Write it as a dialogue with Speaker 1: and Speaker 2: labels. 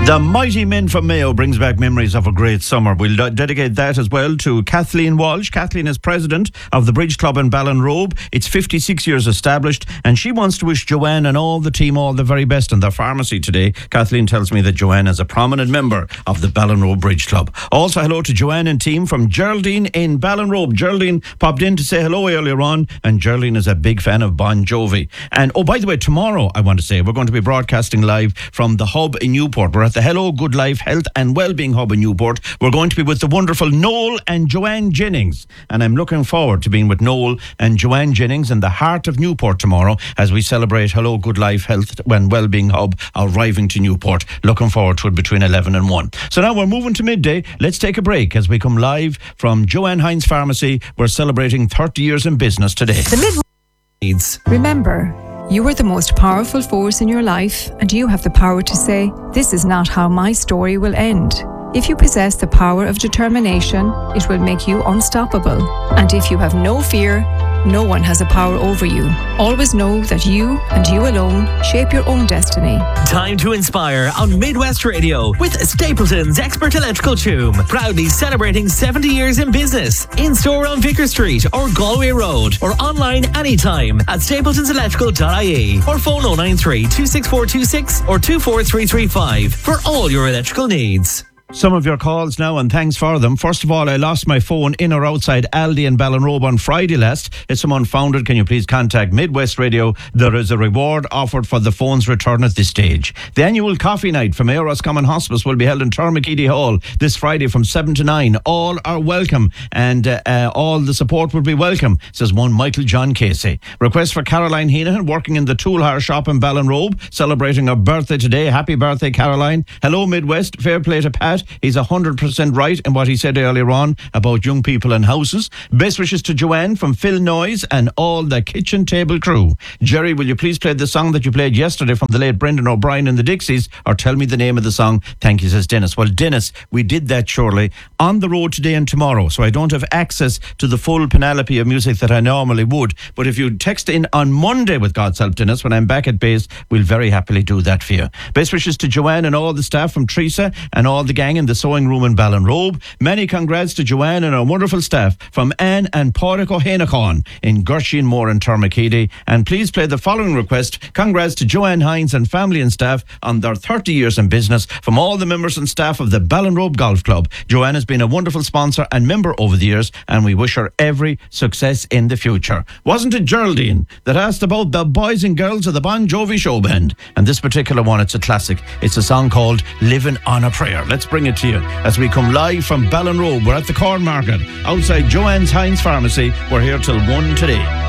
Speaker 1: The Mighty Men from Mayo brings back memories of a great summer. We'll dedicate that as well to Kathleen Walsh. Kathleen is president of the Bridge Club in Ballinrobe. It's 56 years established, and she wants to wish Joanne and all the team all the very best in their pharmacy today. Kathleen tells me that Joanne is a prominent member of the Ballinrobe Bridge Club. Also, hello to Joanne and team from Geraldine in Ballinrobe. Geraldine popped in to say hello earlier on, and Geraldine is a big fan of Bon Jovi. And, oh, by the way, tomorrow, I want to say, we're going to be broadcasting live from the Hub in Newport. We're at the Hello Good Life Health and Wellbeing Hub in Newport. We're going to be with the wonderful Noel and Joanne Jennings, and I'm looking forward to being with Noel and Joanne Jennings in the heart of Newport tomorrow as we celebrate Hello Good Life Health and Wellbeing Hub arriving to Newport. Looking forward to it between 11 and 1. So now we're moving to midday. Let's take a break as we come live from Joanne Hines Pharmacy. We're celebrating 30 years in business today.
Speaker 2: Remember, you are the most powerful force in your life, and you have the power to say, "This is not how my story will end." If you possess the power of determination, it will make you unstoppable. And if you have no fear, no one has a power over you. Always know that you and you alone shape your own destiny.
Speaker 3: Time to inspire on Midwest Radio with Stapleton's Expert Electrical Tune. Proudly celebrating 70 years in business. In store on Vicar Street or Galway Road, or online anytime at stapletonselectrical.ie, or phone 093 26426 or 24335 for all your electrical needs.
Speaker 1: Some of your calls now, and thanks for them. First of all, I lost my phone in or outside Aldi in Ballinrobe on Friday last. If someone found it, can you please contact Midwest Radio? There is a reward offered for the phone's return at this stage. The annual coffee night from Mayo Roscommon Hospice will be held in Termakeedy Hall this Friday from 7 to 9. All are welcome, and all the support will be welcome, says one Michael John Casey. Request for Caroline Heenan, working in the Tool Hire shop in Ballinrobe, celebrating her birthday today. Happy birthday, Caroline. Hello, Midwest. Fair play to Pat. He's 100% right in what he said earlier on about young people and houses. Best wishes to Joanne from Phil Noyes and all the kitchen table crew. Jerry, will you please play the song that you played yesterday from the late Brendan O'Brien and the Dixies, or tell me the name of the song? Thank you, says Dennis. Well, Dennis, we did that surely on the road today and tomorrow, so I don't have access to the full panoply of music that I normally would. But if you text in on Monday with God's help, Dennis, when I'm back at base, we'll very happily do that for you. Best wishes to Joanne and all the staff from Teresa and all the gang in the sewing room in Ballinrobe. Many congrats to Joanne and our wonderful staff from Anne and Pádraig O'Hainacán in Gershie and Moore in Termakeedy. And please play the following request. Congrats to Joanne Hines and family and staff on their 30 years in business from all the members and staff of the Ballinrobe Golf Club. Joanne has been a wonderful sponsor and member over the years, and we wish her every success in the future. Wasn't it Geraldine that asked about the boys and girls of the Bon Jovi show band? And this particular one, it's a classic. It's a song called Living on a Prayer. Let's bring it to you as we come live from Ballinrobe. We're at the Corn Market outside Joanne's Hines Pharmacy. We're here till 1 today.